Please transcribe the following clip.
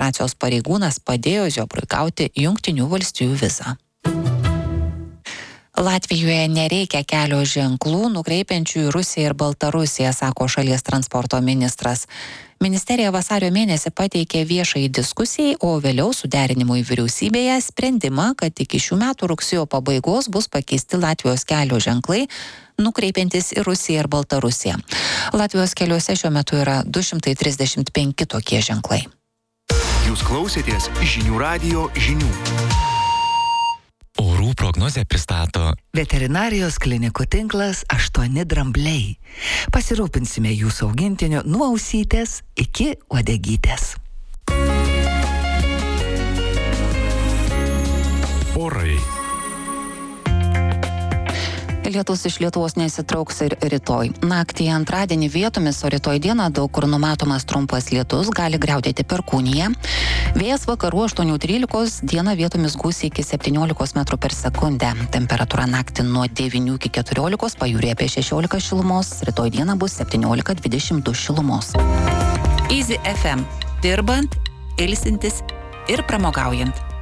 administracijos pareigūnas padėjo Ziobrui gauti Jungtinių valstijų vizą. Latvijoje nereikia kelio ženklų nukreipiančių į Rusiją ir Baltarusiją, sako šalies transporto ministras. Ministerija vasario mėnesį pateikė viešai diskusijai, o vėliau suderinimui vyriausybėje sprendimą, kad iki šių metų rugsėjo pabaigos bus pakeisti Latvijos kelio ženklai, nukreipiantis į Rusiją ir Baltarusiją. Latvijos keliuose šiuo metu yra 235 tokie ženklai. Jūs klausėtės Žinių radijo žinių. Orų prognozę pristato Veterinarijos klinikų tinklas 8 drambliai. Pasirūpinsime jūsų augintiniu nuo ausytės iki uodegytės. Orai. Lietus iš Lietuvos nesitrauks ir rytoj. Naktį antradienį vietomis, o rytoj dieną daug kur numatomas trumpas lietus, gali griaudėti perkūnija. Vėjas vakarų 8-13, dieną vietomis gūsiai iki 17 metrų per sekundę. Temperatūra naktį nuo 9 iki 14, pajūryje apie 16 šilumos, rytoj dieną bus 17-22 šilumos. Easy FM. Dirbant, ilsintis ir pramogaujant.